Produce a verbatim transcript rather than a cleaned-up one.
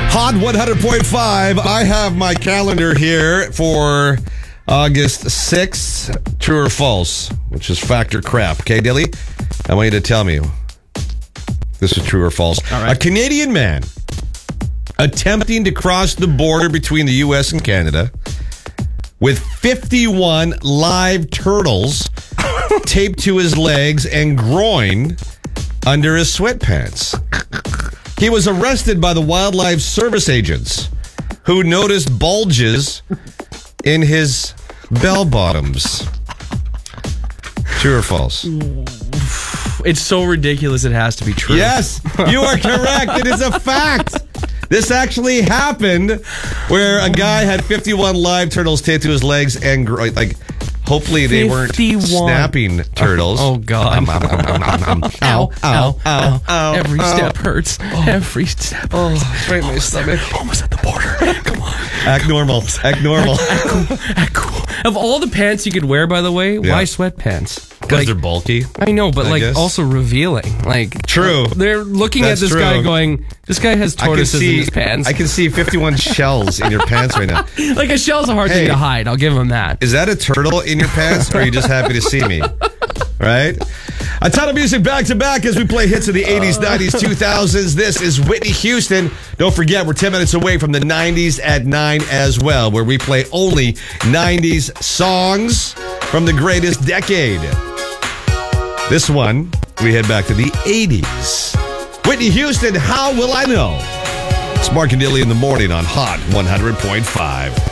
Hot one hundred point five. I have my calendar here for August sixth. True or false, which is fact or crap. Okay, Dilly? I want you to tell me this is true or false. All right. A Canadian man attempting to cross the border between the U S and Canada with fifty-one live turtles taped to his legs and groin under his sweatpants. He was arrested by the Wildlife Service agents who noticed bulges in his bell bottoms. True or false? It's so ridiculous it has to be true. Yes, you are correct. It is a fact. This actually happened where a guy had fifty-one live turtles taped to his legs and gro- like hopefully they weren't fifty-one snapping turtles. Oh, God. Um, um, um, um, um, um. Ow, ow, ow, ow. Every ow. step hurts. Every step Oh, hurts. right in my stomach. Almost at the border. Come on. Act normal. Act normal. Act cool. Act cool. Of all the pants you could wear, by the way, Yeah. why sweatpants? Because Like, they're bulky. I know, but I like guess. also revealing. Like True. They're looking That's at this true. guy going, this guy has I can tortoises see. in his pants. I can see fifty-one shells in your pants right now. Like a shell's a hard Hey. thing to hide. I'll give him that. Is that a turtle in your pants, or are you just happy to see me? Right? A ton of music back to back as we play hits of the eighties, nineties, two thousands. This is Whitney Houston. Don't forget, we're ten minutes away from the nineties at nine as well, where we play only nineties songs from the greatest decade. This one, we head back to the eighties. Whitney Houston, How Will I Know? It's Mark and Dilly in the morning on Hot one hundred point five.